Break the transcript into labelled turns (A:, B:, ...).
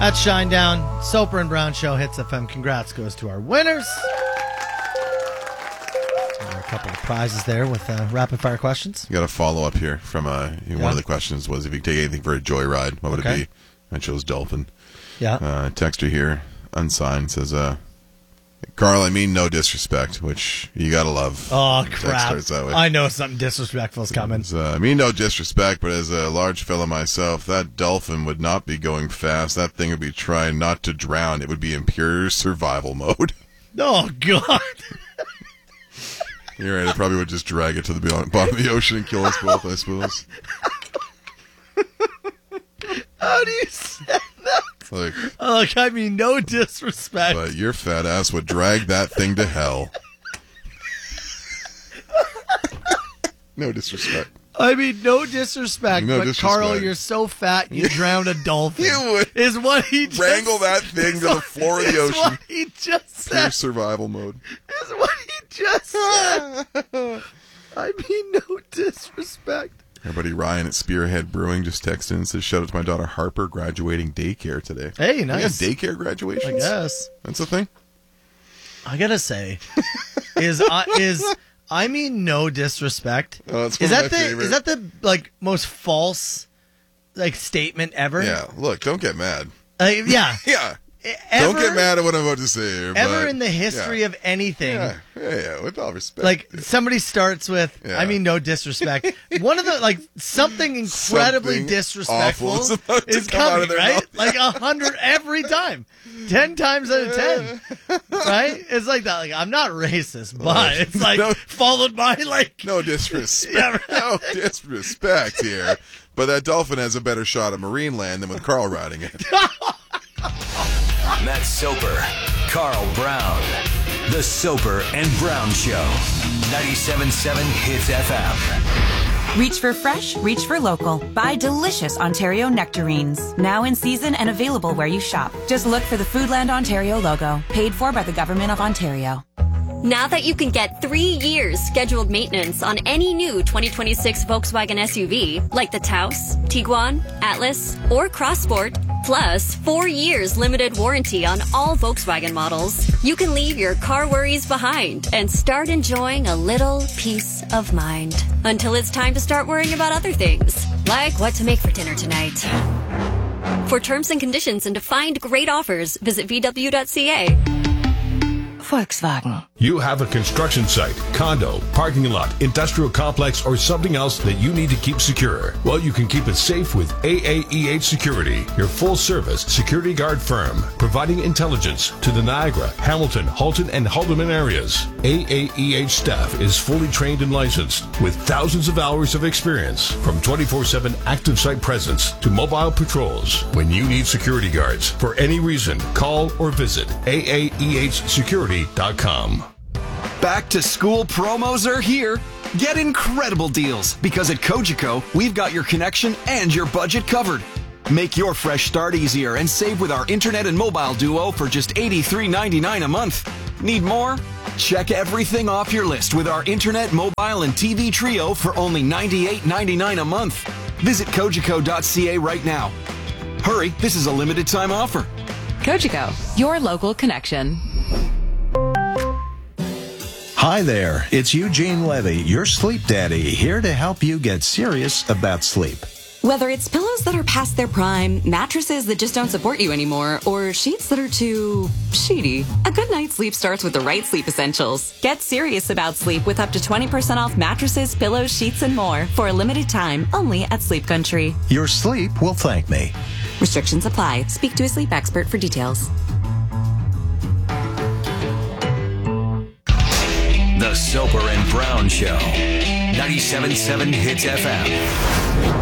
A: That's Shinedown. Soper and Brown Show, Hits FM. Congrats goes to our winners. There are a couple of prizes there with rapid-fire questions.
B: You got a follow-up here from one of the questions was, if you could take anything for a joyride, what would it be? I chose Dolphin.
A: Yeah.
B: Texter here, unsigned, says, Carl, I mean no disrespect, which you gotta love.
A: Oh, crap.
B: That way.
A: I know something disrespectful is coming.
B: I mean no disrespect, but as a large fella myself, that dolphin would not be going fast. That thing would be trying not to drown. It would be in pure survival mode.
A: Oh, God.
B: You're right. It probably would just drag it to the bottom of the ocean and kill us both, I suppose.
A: How do you say that?
B: Like,
A: I mean, no disrespect.
B: But your fat ass would drag that thing to hell. No disrespect.
A: I mean, no disrespect,
B: No
A: but
B: disrespect.
A: Carl, you're so fat you drowned a dolphin.
B: You would
A: is what he just
B: wrangle that thing to the floor of the ocean.
A: What he just said.
B: Pure survival mode.
A: Is what he just said. I mean, no disrespect.
B: Everybody, Ryan at Spearhead Brewing just texted in and says, shout out to my daughter Harper graduating daycare today.
A: Hey, nice.
B: You got daycare graduations?
A: I guess.
B: That's a thing?
A: I gotta say, I mean no disrespect.
B: Oh, that's
A: is
B: one
A: that
B: of my favorite.
A: Is that the like most false like statement ever?
B: Yeah, look, don't get mad.
A: Yeah.
B: Yeah.
A: Ever,
B: don't get mad at what I'm about to say here.
A: Ever
B: but,
A: in the history of anything.
B: Yeah, with all respect.
A: Like, somebody starts with, I mean, no disrespect. One of the, like, something incredibly
B: Something
A: disrespectful
B: awful is about to
A: is
B: come out
A: coming,
B: of their
A: right?
B: mouth.
A: Like 100 every time. 10 times out of 10. Right? It's like that. Like, I'm not racist, but it's like followed by, like.
B: No disrespect.
A: Yeah, right.
B: No disrespect here. But that dolphin has a better shot at marine land than with Carl riding it.
C: Matt Soper, Carl Brown. The Soper and Brown Show. 97.7 Hits FM.
D: Reach for fresh, reach for local. Buy delicious Ontario nectarines. Now in season and available where you shop. Just look for the Foodland Ontario logo. Paid for by the Government of Ontario.
E: Now that you can get 3 years scheduled maintenance on any new 2026 Volkswagen SUV, like the Taos, Tiguan, Atlas, or Crossport, plus 4 years limited warranty on all Volkswagen models, you can leave your car worries behind and start enjoying a little peace of mind. Until it's time to start worrying about other things, like what to make for dinner tonight. For terms and conditions and to find great offers, visit VW.ca.
D: Volkswagen.
F: You have a construction site, condo, parking lot, industrial complex, or something else that you need to keep secure. Well, you can keep it safe with AAEH Security, your full-service security guard firm, providing intelligence to the Niagara, Hamilton, Halton, and Haldeman areas. AAEH staff is fully trained and licensed with thousands of hours of experience, from 24/7 active site presence to mobile patrols. When you need security guards for any reason, call or visit AAEHsecurity.com.
G: Back to school promos are here. Get incredible deals because at Cogeco, we've got your connection and your budget covered. Make your fresh start easier and save with our internet and mobile duo for just $83.99 a month. Need more? Check everything off your list with our internet, mobile, and TV trio for only $98.99 a month. Visit Cogeco.ca right now. Hurry, this is a limited time offer.
D: Cogeco, your local connection.
H: Hi there, it's Eugene Levy, your sleep daddy, here to help you get serious about sleep.
I: Whether it's pillows that are past their prime, mattresses that just don't support you anymore, or sheets that are too sheety, a good night's sleep starts with the right sleep essentials. Get serious about sleep with up to 20% off mattresses, pillows, sheets, and more for a limited time only at Sleep Country.
H: Your sleep will thank me.
I: Restrictions apply. Speak to a sleep expert for details.
C: The Soper and Brown Show. 97.7 Hits FM.